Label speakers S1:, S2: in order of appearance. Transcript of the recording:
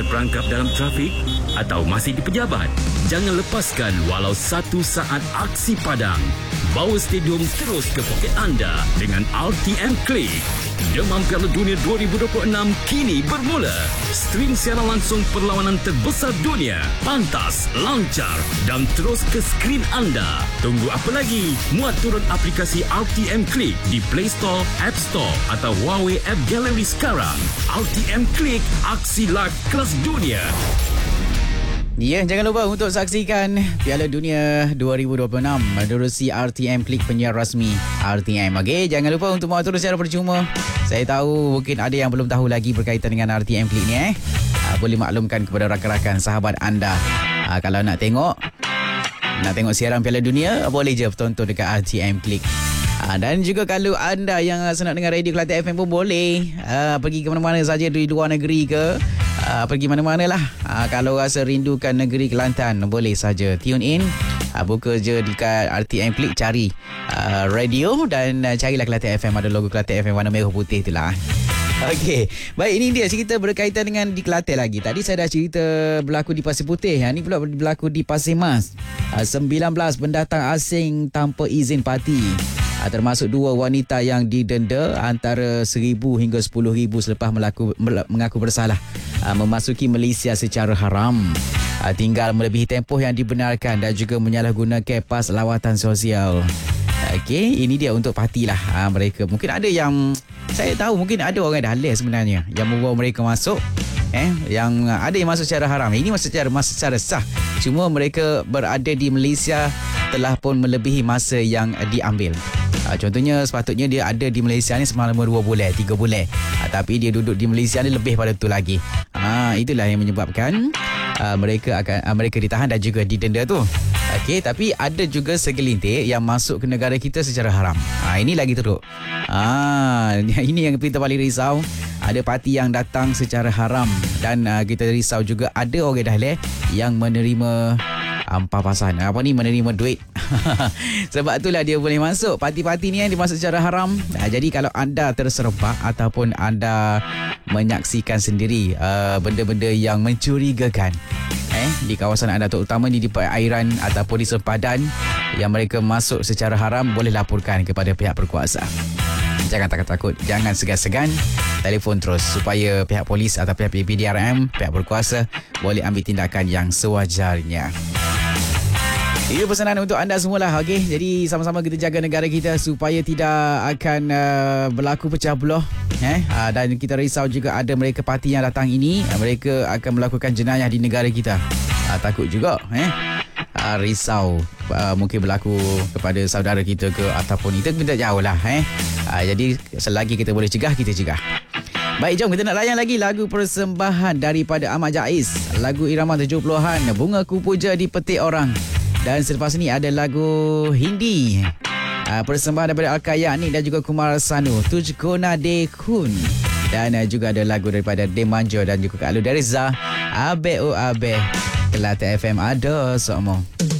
S1: terperangkap dalam trafik atau masih di pejabat? Jangan lepaskan walau 1 saat aksi padang. Bawa stadium terus ke poket anda dengan RTM Click. Demam Piala Dunia 2026 kini bermula. Stream siaran langsung perlawanan terbesar dunia. Pantas, lancar dan terus ke skrin anda. Tunggu apa lagi? Muat turun aplikasi RTM Click di Play Store, App Store atau Huawei App Gallery sekarang. RTM Click, aksi live kelas dunia.
S2: Ya, jangan lupa untuk saksikan Piala Dunia 2026 menerusi RTM Click, penyiar rasmi RTM. Okey, jangan lupa untuk mahu turun secara percuma. Saya tahu mungkin ada yang belum tahu lagi berkaitan dengan RTM Click ni boleh maklumkan kepada rakan-rakan sahabat anda. Kalau nak tengok siaran Piala Dunia, boleh je tonton dekat RTM Click. Dan juga kalau anda yang senang dengar radio Kelantan FM pun boleh pergi ke mana-mana saja di luar negeri ke, pergi mana-mana lah. Kalau rasa rindukan negeri Kelantan, boleh saja tune in. Buka je dekat RTM Click, cari radio dan carilah Kelantan FM. Ada logo Kelantan FM warna merah putih tu lah. Okey, baik, ini dia cerita berkaitan dengan di Kelantan lagi. Tadi saya dah cerita berlaku di Pasir Putih. Ini pula berlaku di Pasir Mas. 19 pendatang asing tanpa izin parti, termasuk 2 wanita yang didenda antara 1,000 hingga 10,000 selepas mengaku bersalah memasuki Malaysia secara haram. Tinggal melebihi tempoh yang dibenarkan dan juga menyalahgunakan pas lawatan sosial. Okey, ini dia untuk parti lah mereka. Mungkin ada yang, saya tahu mungkin ada orang dah halal sebenarnya yang membawa mereka masuk. Yang ada yang masuk secara haram. Ini masuk secara sah. Cuma mereka berada di Malaysia telah pun melebihi masa yang diambil. Contohnya sepatutnya dia ada di Malaysia ni selama 2 bulan, 3 bulan. Tapi dia duduk di Malaysia ni lebih pada tu lagi. Itulah yang menyebabkan mereka ditahan dan juga didenda tu. Okey, tapi ada juga segelintir yang masuk ke negara kita secara haram. Ini lagi teruk. Ini yang kita paling risau. Ada parti yang datang secara haram dan kita risau juga ada orang dah yang menerima pampasan. Menerima duit. Sebab itulah dia boleh masuk. Parti-parti ni yang dimasuk secara haram. Jadi kalau anda terserempak ataupun anda menyaksikan sendiri benda-benda yang mencurigakan di kawasan anda, terutama di perairan ataupun di sempadan yang mereka masuk secara haram, boleh laporkan kepada pihak berkuasa. Jangan takut-takut, jangan segan-segan, telefon terus supaya pihak polis atau pihak PDRM, pihak berkuasa boleh ambil tindakan yang sewajarnya. Ini pesanan untuk anda semualah. Okey, jadi sama-sama kita jaga negara kita supaya tidak akan berlaku pecah belah. Dan kita risau juga ada mereka parti yang datang ini, mereka akan melakukan jenayah di negara kita. Takut juga risau mungkin berlaku kepada saudara kita ke, ataupun kita tidak jauh lah. Jadi selagi kita boleh cegah, kita cegah. Baik, jom kita nak layan lagi lagu persembahan daripada Ahmad Jaiz, lagu irama 70-an, Bunga Ku Puja Dipetik Orang. Dan selepas ni ada lagu Hindi, persembahan daripada Al-Kaya Nik dan juga Kumar Sanu, Tujhko Na Dekhun. Dan juga ada lagu daripada Demanjo dan juga Kak Aludariza, Abe O Abe. Kelantan FM ada semua.